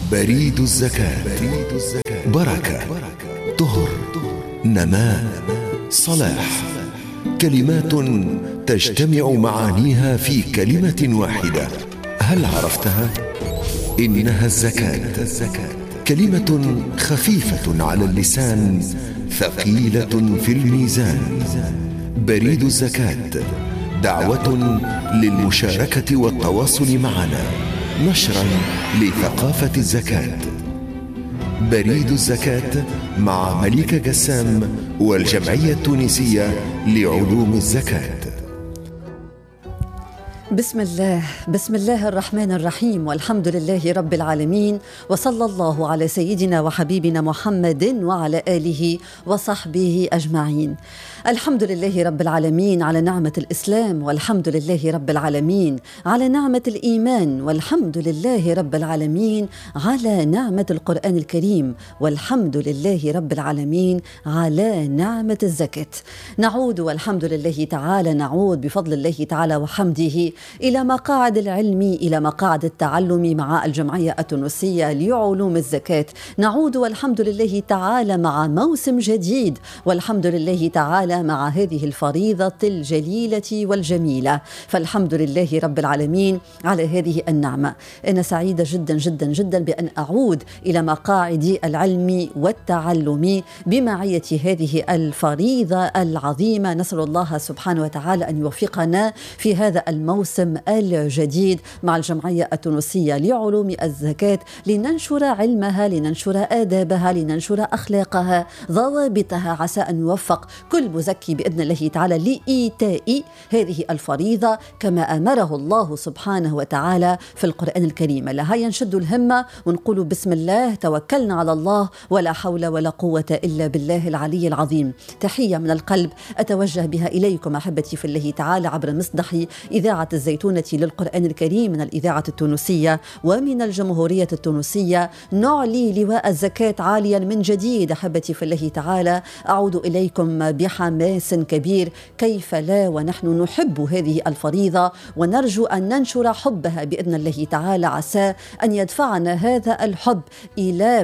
بريد الزكاة. بركة، طهر، نماء، صلاح، كلمات تجتمع معانيها في كلمة واحدة. هل عرفتها؟ إنها الزكاة، كلمة خفيفة على اللسان، ثقيلة في الميزان. بريد الزكاة، دعوة للمشاركة والتواصل معنا، نشرا لثقافة الزكاة. بريد الزكاة مع مليكة قسام والجمعية التونسية لعلوم الزكاة. بسم الله الرحمن الرحيم، والحمد لله رب العالمين، وصلى الله على سيدنا وحبيبنا محمد وعلى آله وصحبه أجمعين. الحمد لله رب العالمين على نعمة الإسلام، والحمد لله رب العالمين على نعمة الإيمان، والحمد لله رب العالمين على نعمة القرآن الكريم، والحمد لله رب العالمين على نعمة الزكاة. نعود والحمد لله تعالى، نعود بفضل الله تعالى وحمده إلى مقاعد العلم، إلى مقاعد التعلم مع الجمعية التونسية لعلوم الزكاة. نعود والحمد لله تعالى مع موسم جديد، والحمد لله تعالى مع هذه الفريضة الجليلة والجميلة. فالحمد لله رب العالمين على هذه النعمة. أنا سعيدة جدا جدا جدا بأن أعود إلى مقاعد العلم والتعلم بمعية هذه الفريضة العظيمة. نسأل الله سبحانه وتعالى أن يوفقنا في هذا الموسم الجديد مع الجمعية التونسية لعلوم الزكاة، لننشر علمها، لننشر آدابها، لننشر أخلاقها، ضوابطها، عسى أن يوفق كل مزكي بإذن الله تعالى لإيتاء هذه الفريضة كما أمره الله سبحانه وتعالى في القرآن الكريم. لهيا نشد الهمة ونقول بسم الله، توكلنا على الله، ولا حول ولا قوة إلا بالله العلي العظيم. تحية من القلب أتوجه بها إليكم أحبتي في الله تعالى عبر مصدح إذاعة الزيتونة للقرآن الكريم من الإذاعة التونسية ومن الجمهورية التونسية. نعلي لواء الزكاة عاليا من جديد أحبتي في الله تعالى. أعود إليكم بحماس كبير، كيف لا ونحن نحب هذه الفريضة ونرجو أن ننشر حبها بإذن الله تعالى. عسى أن يدفعنا هذا الحب إلى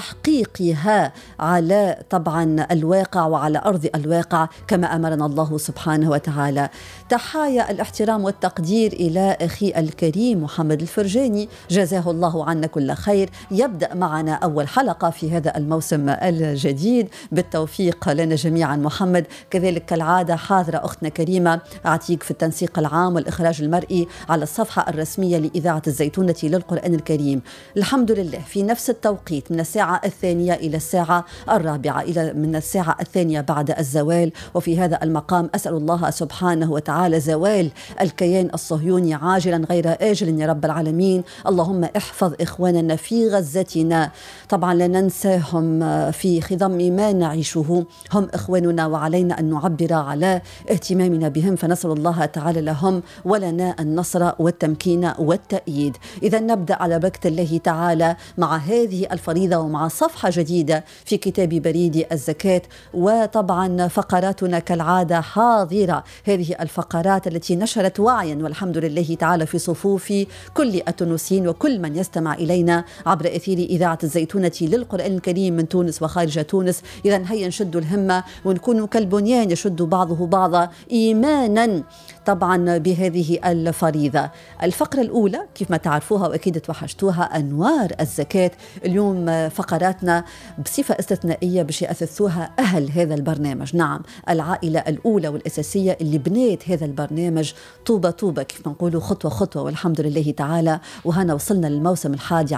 تحقيقها على طبعا الواقع وعلى أرض الواقع كما أمرنا الله سبحانه وتعالى. تحايا الاحترام والتقدير إلى أخي الكريم محمد الفرجاني، جزاه الله عنا كل خير. يبدأ معنا أول حلقة في هذا الموسم الجديد، بالتوفيق لنا جميعا محمد. كذلك كالعادة حاضرة أختنا كريمة عتيق في التنسيق العام والإخراج المرئي على الصفحة الرسمية لإذاعة الزيتونة للقرآن الكريم. الحمد لله في نفس التوقيت من الساعة 2 إلى الساعة 4، إلى من الساعة 2 بعد الزوال. وفي هذا المقام أسأل الله سبحانه وتعالى زوال الكيان الصهيوني عاجلا غير آجل يا رب العالمين. اللهم احفظ إخواننا في غزتنا، طبعا لا ننساهم في خضم ما نعيشه، هم إخواننا وعلينا أن نعبر على اهتمامنا بهم، فنسأل الله تعالى لهم ولنا النصر والتمكين والتأييد. إذا نبدأ على بركة الله تعالى مع هذه الفريضة ومع صفحة جديدة في كتاب بريد الزكاة. وطبعا فقراتنا كالعادة حاضرة، هذه الفقرات التي نشرت وعيا والحمد لله تعالى في صفوف كل التونسيين وكل من يستمع إلينا عبر أثير إذاعة الزيتونة للقرآن الكريم من تونس وخارج تونس. إذن هيا نشد الهمة ونكون كالبنيان يشد بعضه بعضا إيمانا طبعا بهذه الفريضة. الفقرة الأولى كيف ما تعرفوها وأكيد توحشتوها، أنوار الزكاة. اليوم فقراتنا بصفة استثنائية باش يأثثوها أهل هذا البرنامج، نعم العائلة الأولى والأساسية اللي بنيت هذا البرنامج طوبة طوبة كيف نقولوا، خطوة خطوة والحمد لله تعالى. وهنا وصلنا للموسم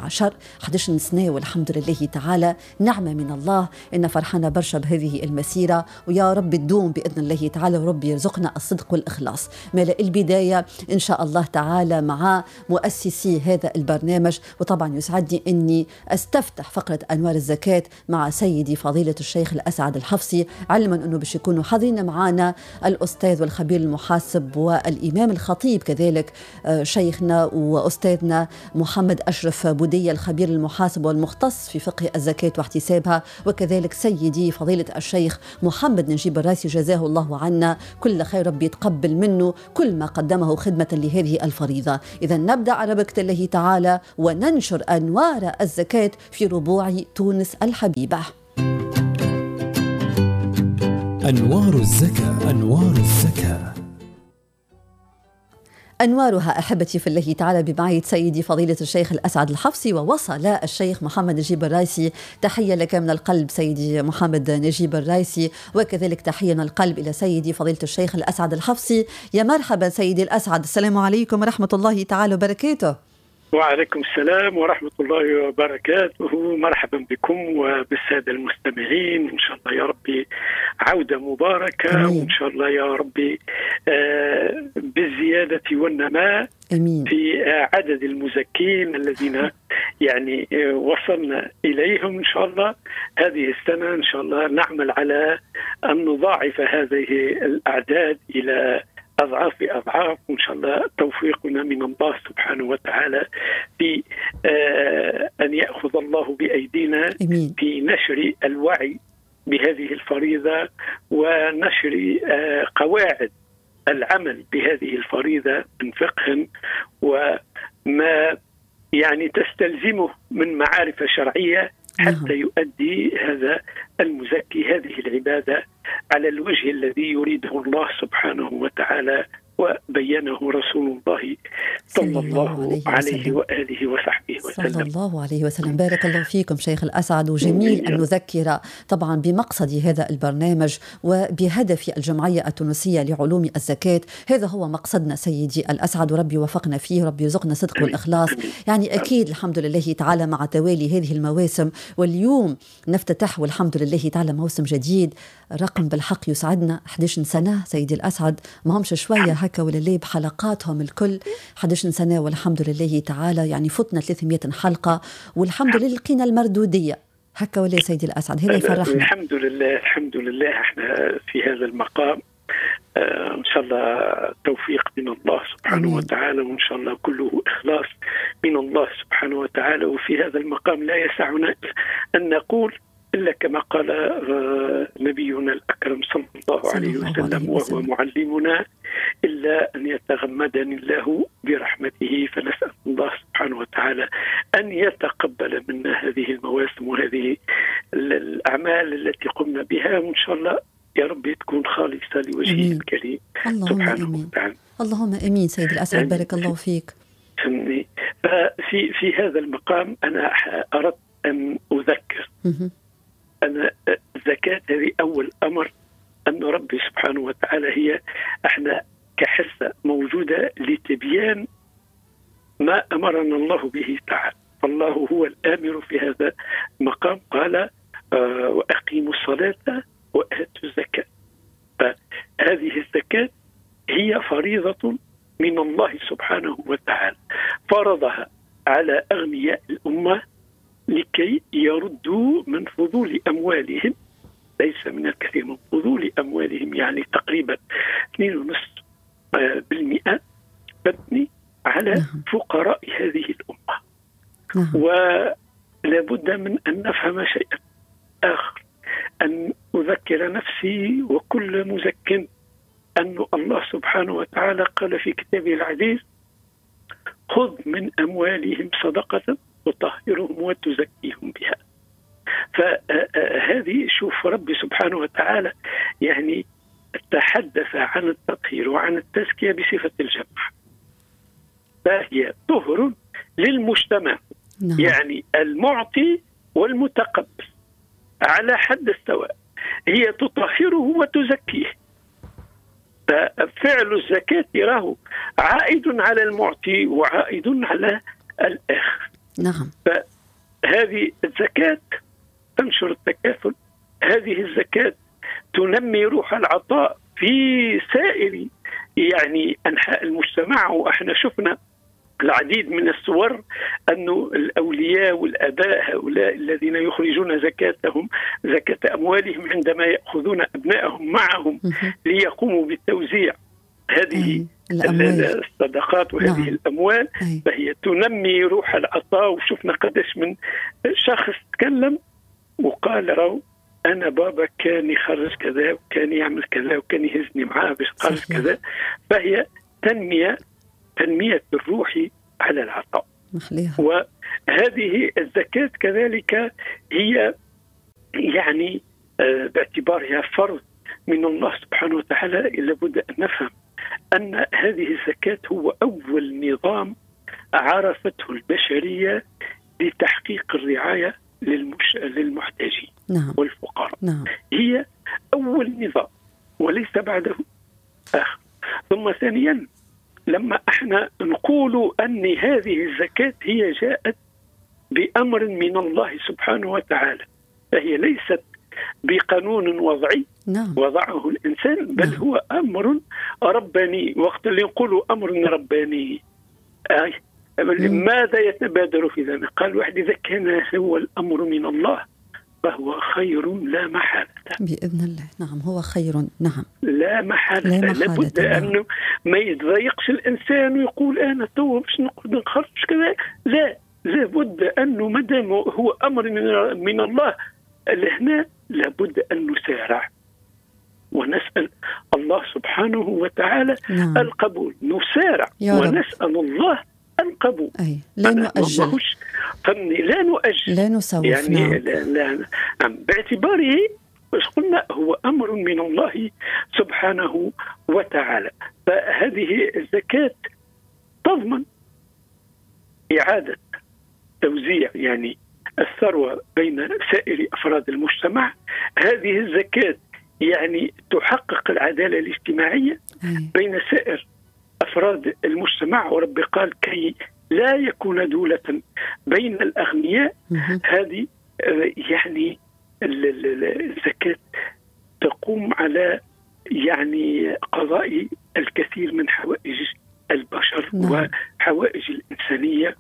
11 سنة والحمد لله تعالى، نعمة من الله. إن فرحنا برشا بهذه المسيرة، ويا رب تدوم بإذن الله تعالى، ورب يرزقنا الصدق والإخلاص. ملء البداية إن شاء الله تعالى مع مؤسسي هذا البرنامج. وطبعا يسعدني أني أستفتح فقرة أنوار الزكاة مع سيدي فضيلة الشيخ الأسعد الحفصي، علما أنه باش يكونوا حاضرين معنا الأستاذ والخبير المحاسب والإمام الخطيب الخطيب كذلك شيخنا وأستاذنا محمد أشرف بودية الخبير المحاسب والمختص في فقه الزكاة واحتسابها، وكذلك سيدي فضيلة الشيخ محمد نجيب الرايسي جزاه الله عنا كل خير، ربي يتقبل منه كل ما قدمه خدمة لهذه الفريضة. إذا نبدأ على بركة الله تعالى وننشر أنوار الزكاة في ربوع تونس الحبيبة. أنوار الزكاة. أنوار الزكاة أنوارها أحبتي في الله تعالى بمعية سيدي فضيلة الشيخ الأسعد الحفصي، ووصل الشيخ محمد نجيب الرايسي. تحية لك من القلب سيدي محمد نجيب الرايسي، وكذلك تحية من القلب إلى سيدي فضيلة الشيخ الأسعد الحفصي. يا مرحبا سيدي الأسعد، السلام عليكم ورحمة الله تعالى وبركاته. وعليكم السلام ورحمة الله وبركاته. مرحبا بكم وبالسادة المستمعين، إن شاء الله يا ربي عودة مباركة، وإن شاء الله يا ربي بالزيادة والنماء أمين في عدد المزكين الذين يعني وصلنا إليهم. إن شاء الله هذه السنة إن شاء الله نعمل على أن نضاعف هذه الأعداد إلى أضعاف، وإن شاء الله توفيقنا من الله سبحانه وتعالى في أن يأخذ الله بأيدينا في نشر الوعي بهذه الفريضة ونشر قواعد العمل بهذه الفريضة من فقه وما يعني تستلزمه من معارف شرعية حتى يؤدي هذا المزكي هذه العبادة على الوجه الذي يريده الله سبحانه وتعالى وبينه رسول الله صلى الله عليه وآله وصحبه وسلم. صلى الله عليه وسلم. بارك الله فيكم شيخ الأسعد، وجميل أن نذكر طبعا بمقصد هذا البرنامج وبهدف الجمعية التونسية لعلوم الزكاة. هذا هو مقصدنا سيدي الأسعد، وربي وفقنا فيه، ربي يرزقنا صدق والإخلاص. يعني أكيد الحمد لله تعالى مع توالي هذه المواسم، واليوم نفتتح والحمد لله تعالى موسم جديد. رقم بالحق يسعدنا 11 سنة سيدي الأسعد، ما همش شوية هكا ولا ليه بحلقاتهم الكل 11 سنة والحمد لله تعالى. يعني فتنا 300 حلقة والحمد لله لقينا المردودية هكا ولا سيدي الأسعد، هذا يفرحنا. الحمد لله الحمد لله. احنا في هذا المقام ان شاء الله توفيق من الله سبحانه وتعالى، وان شاء الله كله اخلاص من الله سبحانه وتعالى. وفي هذا المقام لا يسعنا ان نقول إلا كما قال نبينا الأكرم صلى الله عليه وسلم وهو معلمنا: إلا أن يتغمدني الله برحمته. فنسأل الله سبحانه وتعالى أن يتقبل منا هذه المواسم وهذه الأعمال التي قمنا بها، وإن شاء الله يا رب تكون خالصة لوجهه الكريم سبحانه وتعالى. اللهم أمين سيد الأسعد، بارك الله فيك. في هذا المقام أنا أردت أن أذكر أن الزكاة هذه أول أمر أن ربي سبحانه وتعالى احنا كحصة موجودة لتبيان ما أمرنا الله به تعالى. فالله هو الآمر في هذا المقام، قال: وأقيموا الصلاة وآتوا الزكاة. فهذه الزكاة هي فريضة من الله سبحانه وتعالى، فرضها على أغنياء الأمة لكي يردوا من فضول أموالهم، ليس من الكثير، من فضول أموالهم، يعني تقريبا 2.5% تبني على فقراء هذه الأمة. ولا بد من أن نفهم شيئا آخر، أن أذكر نفسي وكل مزكٍ أن الله سبحانه وتعالى قال في كتابه العزيز: خذ من أموالهم صدقة تطهرهم وتزكيهم بها. فهذه شوف ربي سبحانه وتعالى يعني تحدث عن التطهير وعن التزكية بصفة الجمع، فهي طهر للمجتمع. يعني المعطي والمتقبل على حد السواء، هي تطهره وتزكيه. ففعل الزكاة راه عائد على المعطي وعائد على الآخر. نعم. فهذه الزكاة تنشر التكافل، هذه الزكاة تنمي روح العطاء في سائر يعني أنحاء المجتمع. وإحنا شفنا العديد من الصور أن الأولياء والآباء هؤلاء الذين يخرجون زكاتهم، زكاة أموالهم، عندما يأخذون أبنائهم معهم ليقوموا بالتوزيع هذه الصدقات وهذه نعم. الأموال فهي تنمي روح العطاء. وشفنا قدش من شخص تكلم وقال رو أنا بابا كان يخرج كذا وكان يعمل كذا وكان يهزني معاه باش خرج كذا. فهي تنمية الروح على العطاء. وهذه الزكاة كذلك هي يعني باعتبارها فرض من الله سبحانه وتعالى لابد أن نفهم أن هذه الزكاة هو أول نظام عرفته البشرية لتحقيق الرعاية للمحتاجين والفقراء. هي أول نظام وليس بعده آخر. ثم ثانيا لما احنا نقول أن هذه الزكاة هي جاءت بأمر من الله سبحانه وتعالى فهي ليست بقانون وضعي وضعه الإنسان بل هو أمر رباني. وقت اللي نقول أمر رباني ماذا يتبادر في ذلك؟ قال واحد إذا كان هو الأمر من الله فهو خير لا محالة بإذن الله. نعم هو خير. نعم لا محالة. لابد أنه ما يتضايقش الإنسان ويقول أنا تو باش نقعد نخرج كذا. لا لابد أنه مدام هو أمر من الله لهنا لابد أن نسارع ونسأل الله سبحانه وتعالى القبول. نسارع ونسأل الله القبول. لا نؤجل لا نؤجل لا نسوف. يعني لا باعتباره قلنا هو أمر من الله سبحانه وتعالى. فهذه الزكاة تضمن إعادة توزيع يعني الثروة بين سائر أفراد المجتمع. هذه الزكاة يعني تحقق العدالة الاجتماعية بين سائر أفراد المجتمع. ورب قال كي لا يكون دولة بين الأغنياء. هذه يعني الزكاة تقوم على يعني قضاء الكثير من حوائج البشر وحوائج الإنسانية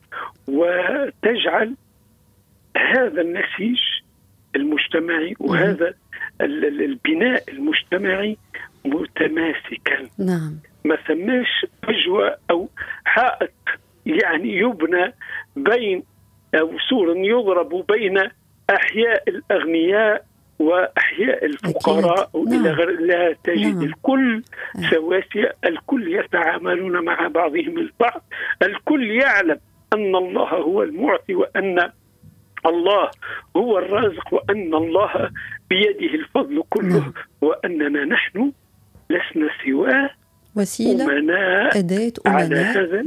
وتجعل هذا النسيج المجتمعي وهذا البناء المجتمعي متماسكا. ما ثماش فجوة أو حائط يعني يبنى بين أو سور يضرب بين أحياء الأغنياء وأحياء الفقراء وإلى غير. لا تجد الكل سواسية. الكل يتعاملون مع بعضهم البعض. الكل يعلم أن الله هو المعطي وأن الله هو الرازق وأن الله بيده الفضل كله وأننا نحن لسنا سواه وسيلة أداة على هذا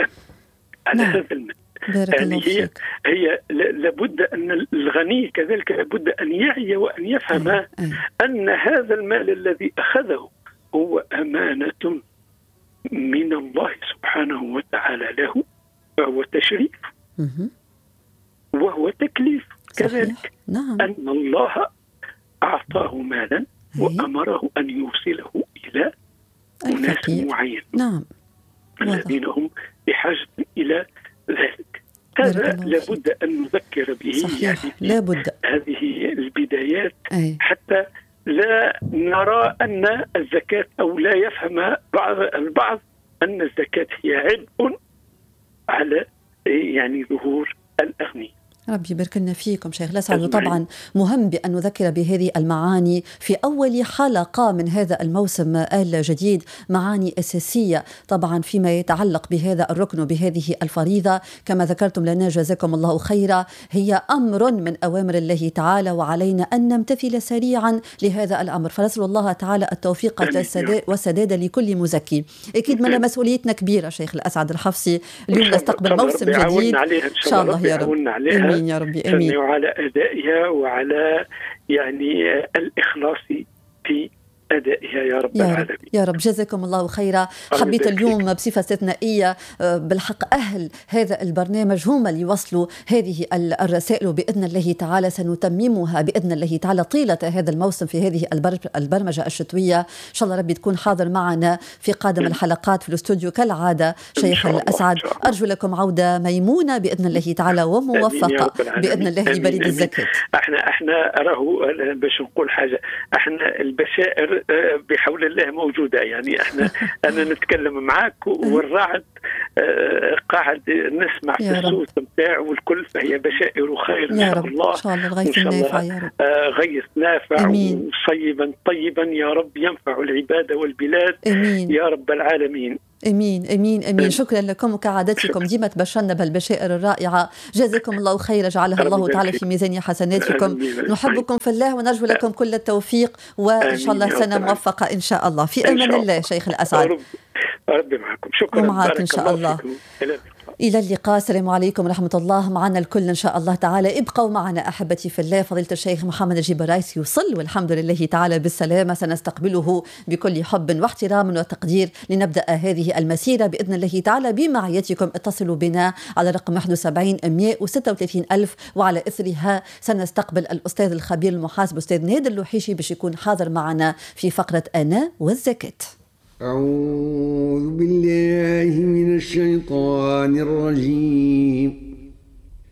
هذا المد. يعني هي لابد أن الغني كذلك لابد أن يعي وأن يفهم أن هذا المال الذي أخذه هو أمانة من الله سبحانه وتعالى له فهو تشريف وهو تكليف كذلك. أن الله أعطاه مالا وأمره أن يوصله إلى أناس معين الذين هم بحاجة إلى ذلك. هذا لابد أن نذكر به. يعني لابد هذه البدايات حتى لا نرى أن الزكاة أو لا يفهم البعض أن الزكاة هي عبء على يعني ظهور الأغنياء. ربي يبارك لنا فيكم شيخ الأسعد. وطبعا مهم بأن نذكر بهذه المعاني في أول حلقة من هذا الموسم الجديد، معاني أساسية طبعا فيما يتعلق بهذا الركن وبهذه الفريضة. كما ذكرتم لنا جزاكم الله خيرا، هي أمر من أوامر الله تعالى وعلينا أن نمتثل سريعا لهذا الأمر. فنسأل الله تعالى التوفيق والسداد لكل مزكي. أكيد من مسؤوليتنا كبيرة شيخ الأسعد الحفصي. اليوم نستقبل موسم جديد إن شاء الله يا رب. آمين يا ربي. آمين. وعلى أدائها وعلى يعني الإخلاص في أدائها يا رب العالمين. يا رب جزاكم الله خيرا. حبيت اليوم بصفة استثنائية بالحق أهل هذا البرنامج هم اللي يوصلوا هذه الرسائل، وبإذن الله تعالى سنتممها بإذن الله تعالى طيلة هذا الموسم في هذه البرمجة الشتوية. إن شاء الله ربي تكون حاضر معنا في قادم الحلقات في الاستوديو كالعادة شيخ الأسعد. أرجو لكم عودة ميمونة بإذن الله تعالى وموفقة بإذن الله بريد الزكاة. احنا راهو باش نقول حاجة، احنا البشائر بحول الله موجودة. يعني أنا نتكلم معك والرعد قاعد نسمع في الصوت نتاعه والكل، فهي بشائر خير إن شاء الله. إن شاء الله الغيث النافع يا رب. غيث نافع وصيبا طيبا يا رب ينفع العباد والبلاد. أمين يا رب العالمين. امين امين امين. شكرا لكم وكعادتكم ديما تبشرنا بالبشائر الرائعه. جزاكم الله خيرا، جعلها الله تعالى في ميزان حسناتكم. نحبكم في الله ونرجو لكم كل التوفيق، وان شاء الله سنه موفقه ان شاء الله. في امان الله شيخ الاسعد. ربي معكم. شكرا ومعك ان شاء الله. إلى اللقاء. السلام عليكم ورحمة الله. معنا الكل إن شاء الله تعالى. ابقوا معنا أحبتي في الله. فضيلة الشيخ محمد نجيب الرايس يوصل والحمد لله تعالى بالسلامة. سنستقبله بكل حب واحترام وتقدير لنبدأ هذه المسيرة بإذن الله تعالى بمعيتكم. اتصلوا بنا على رقم 71 136 ألف، وعلى إثرها سنستقبل الأستاذ الخبير المحاسب أستاذ نادر اللوحيشي باش يكون حاضر معنا في فقرة أنا والزكاة. أعوذ بالله من الشيطان الرجيم.